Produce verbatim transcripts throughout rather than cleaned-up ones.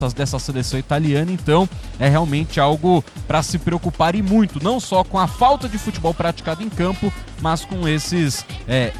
dessa seleção italiana, então é realmente algo para se preocupar e muito, não só com a falta de futebol praticado em campo, mas com esses é,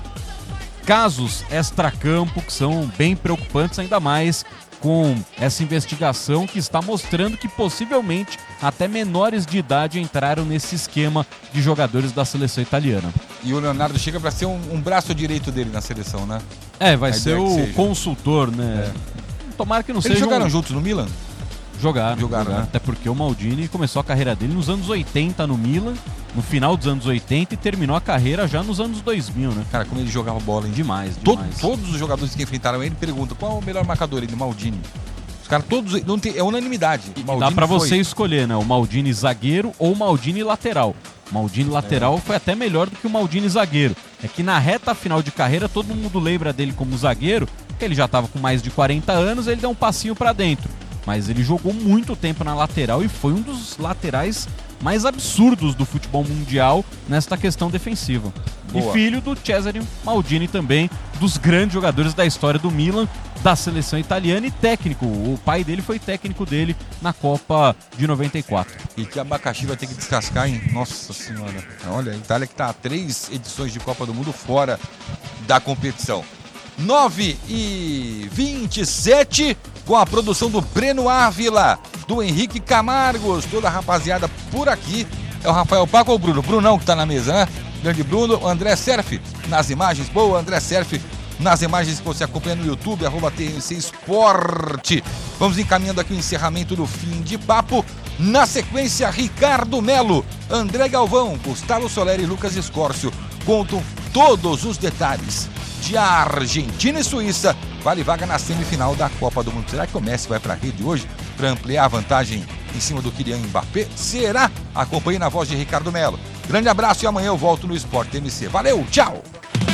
casos extracampo que são bem preocupantes, ainda mais com essa investigação que está mostrando que possivelmente até menores de idade entraram nesse esquema de jogadores da seleção italiana. E o Leonardo chega para ser um, um braço direito dele na seleção, né? É, vai ser o consultor, né? É. Tomara que não seja. Eles jogaram um... juntos no Milan? Jogaram, jogaram, jogaram. Né? Até porque o Maldini começou a carreira dele nos anos oitenta no Milan, no final dos anos oitenta, e terminou a carreira já nos anos dois mil, né? Cara, como ele jogava bola, hein? Demais, Todo, demais. Todos os jogadores que enfrentaram ele perguntam qual é o melhor marcador, ele, Maldini. Os caras todos, não tem, é unanimidade. E dá pra foi. você escolher, né? O Maldini zagueiro ou o Maldini lateral. O Maldini lateral é. foi até melhor do que o Maldini zagueiro. É que na reta final de carreira todo mundo lembra dele como zagueiro, porque ele já tava com mais de quarenta anos, ele deu um passinho pra dentro. Mas ele jogou muito tempo na lateral e foi um dos laterais mais absurdos do futebol mundial nesta questão defensiva. Boa. E filho do Cesare Maldini também, dos grandes jogadores da história do Milan, da seleção italiana, e técnico. O pai dele foi técnico dele na Copa de noventa e quatro. E que abacaxi vai ter que descascar, hein? Nossa Senhora. Olha, a Itália que está a três edições de Copa do Mundo fora da competição. nove e vinte e sete, com a produção do Breno Ávila, do Henrique Camargos, toda a rapaziada por aqui. É o Rafael Paco ou o Bruno? Brunão que tá na mesa, né? Grande Bruno, André Serf nas imagens. Boa, André Serf nas imagens que você acompanha no YouTube, arroba T N C Esporte. Vamos encaminhando aqui o encerramento do Fim de Papo. Na sequência, Ricardo Melo, André Galvão, Gustavo Soleri e Lucas Escórcio contam todos os detalhes de Argentina e Suíça. Vale vaga na semifinal da Copa do Mundo. Será que o Messi vai para a rede hoje para ampliar a vantagem em cima do Kylian Mbappé? Será? Acompanhe na voz de Ricardo Melo. Grande abraço e amanhã eu volto no Sport M C. Valeu, tchau!